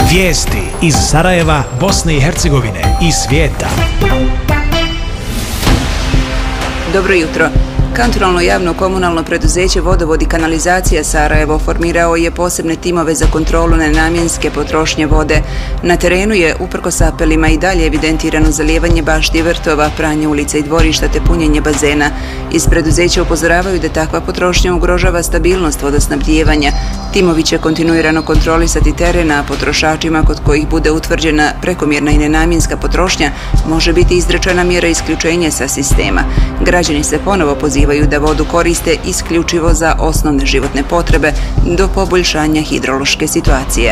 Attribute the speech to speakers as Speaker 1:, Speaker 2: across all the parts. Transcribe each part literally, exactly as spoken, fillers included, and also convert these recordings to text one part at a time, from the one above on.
Speaker 1: Vijesti iz Sarajeva, Bosne i Hercegovine i svijeta.
Speaker 2: Dobro jutro. Kantonalno javno komunalno preduzeće Vodovod i kanalizacija Sarajevo formirao je posebne timove za kontrolu nenamjenske potrošnje vode. Na terenu je, uprkos apelima, i dalje evidentirano zalijevanje bašti vrtova, pranje ulica i dvorišta te punjenje bazena. Iz preduzeća upozoravaju da takva potrošnja ugrožava stabilnost vodosnabdijevanja. Timovi će kontinuirano kontrolisati teren, a potrošačima kod kojih bude utvrđena prekomjerna i nenamjenska potrošnja može biti izrečena mjera isključenja sa sistema. Građani se ponovo pozivaju da vodu koriste isključivo za osnovne životne potrebe do poboljšanja hidrološke situacije.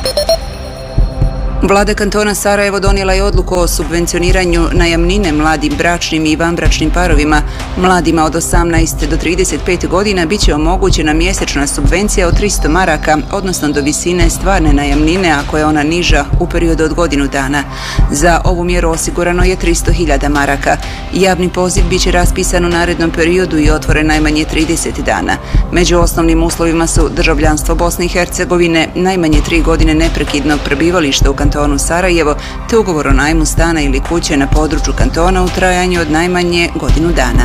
Speaker 2: Vlada kantona Sarajevo donijela je odluku o subvencioniranju najamnine mladim bračnim i vanbračnim parovima. Mladima od osamnaest do trideset pet godina bit će omogućena mjesečna subvencija od tristo maraka, odnosno do visine stvarne najamnine ako je ona niža u periodu od godinu dana. Za ovu mjeru osigurano je tristo hiljada maraka. Javni poziv bit će raspisan u narednom periodu i otvoren najmanje trideset dana. Među osnovnim uslovima su državljanstvo Bosne i Hercegovine, najmanje tri godine neprekidnog prebivališta u kantonu Sarajevo, te ugovor o najmu stana ili kuće na području kantona u trajanju od najmanje godinu dana.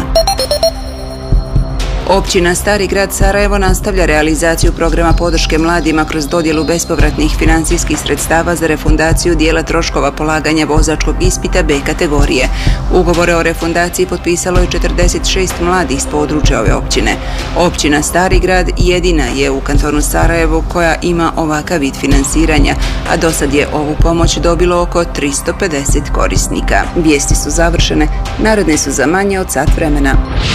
Speaker 2: Općina Stari grad Sarajevo nastavlja realizaciju programa podrške mladima kroz dodjelu bespovratnih financijskih sredstava za refundaciju dijela troškova polaganja vozačkog ispita B kategorije. Ugovore o refundaciji potpisalo je četrdeset šest mladih s područja ove općine. Općina Stari grad jedina je u kantonu Sarajevo koja ima ovakav vid finansiranja, a do sad je ovu pomoć dobilo oko tristo pedeset korisnika. Vijesti su završene, naredne su za manje od sat vremena.